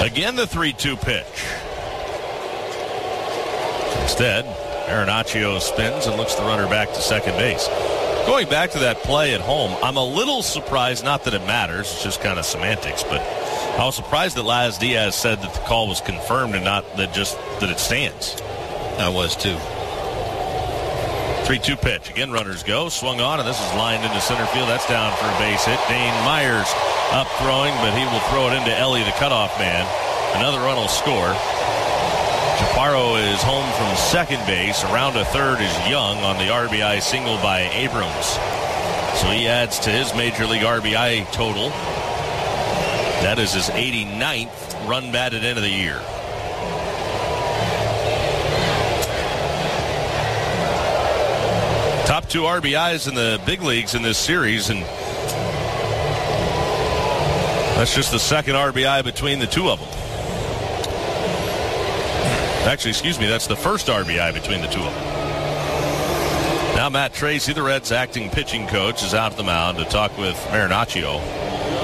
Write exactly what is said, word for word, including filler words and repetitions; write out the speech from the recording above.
Again, the three two pitch. Instead, Marinaccio spins and looks the runner back to second base. Going back to that play at home, I'm a little surprised, not that it matters, it's just kind of semantics, but I was surprised that Laz Diaz said that the call was confirmed and not that just that it stands. I was too. three two pitch. Again, runners go. Swung on, and this is lined into center field. That's down for a base hit. Dane Myers up throwing, but he will throw it into Ellie, the cutoff man. Another run will score. Chaparro is home from second base. Around a third is Young on the R B I single by Abrams. So he adds to his Major League R B I total. That is his eighty-ninth run batted in of the year. Top two R B Is in the big leagues in this series, and that's just the second R B I between the two of them. Actually, excuse me, that's the first R B I between the two of them. Now Matt Tracy, the Reds' acting pitching coach, is out at the mound to talk with Marinaccio.